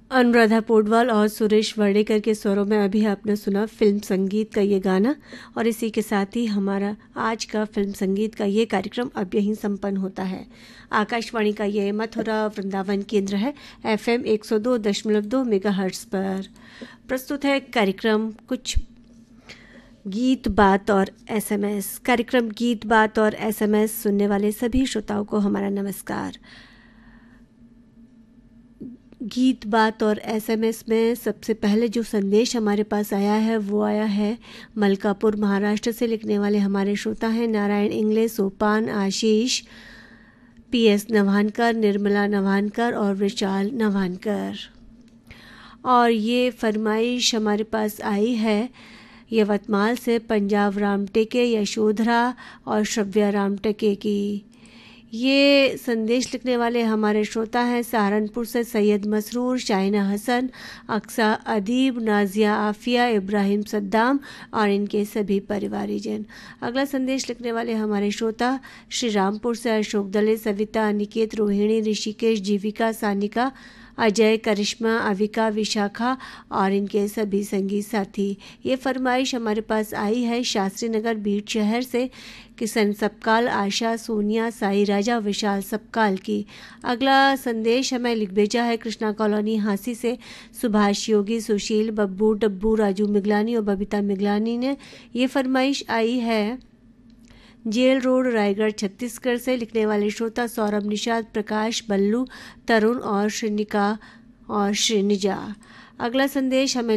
अनुराधा पोडवाल और सुरेश वर्डेकर के स्वरों में अभी आपने सुना फिल्म संगीत का ये गाना। और इसी के साथ ही हमारा आज का फिल्म संगीत का ये कार्यक्रम अब यहीं संपन्न होता है। आकाशवाणी का ये मथुरा वृंदावन केंद्र है। FM 102.2 मेगाहर्ट्ज पर प्रस्तुत है कार्यक्रम कुछ गीत बात और SMS। कार्यक्रम गीत बात और SMS सुनने वाले सभी श्रोताओं को हमारा नमस्कार। गीत बात और SMS में सबसे पहले जो संदेश हमारे पास आया है वो आया है मलकापुर महाराष्ट्र से। लिखने वाले हमारे श्रोता हैं नारायण इंगले, सोपान, आशीष, PS नवानकर, निर्मला नवानकर और विशाल नवानकर। और ये फरमाइश हमारे पास आई है यवतमाल से पंजाब रामटेके, यशोधरा और श्रव्या रामटेके की। ये संदेश लिखने वाले हमारे श्रोता हैं सहारनपुर से सैयद मसरूर, शाइना हसन, अक्सा अदीब, नाजिया आफिया, इब्राहिम सद्दाम और इनके सभी परिवारीजन। अगला संदेश लिखने वाले हमारे श्रोता श्री रामपुर से अशोक दले, सविता, अनिकेत, रोहिणी, ऋषिकेश, जीविका, सानिका, अजय, करिश्मा, अविका, विशाखा और इनके सभी संगी साथी। ये फरमाइश हमारे पास आई है शास्त्री नगर बीट शहर से किशन सपकाल, आशा, सोनिया, साई राजा, विशाल सपकाल की। अगला संदेश हमें लिख भेजा है कृष्णा कॉलोनी हांसी से सुभाष योगी, सुशील, बब्बू, डब्बू, राजू मिगलानी और बबीता मिगलानी ने। ये फरमाइश आई है जेल रोड, रायगढ़, छत्तीसगढ़ से। लिखने वाले श्रोता सौरभ, निषाद, प्रकाश, बल्लू, तरुण और श्रीनिका और श्रीनिजा। अगला संदेश हमें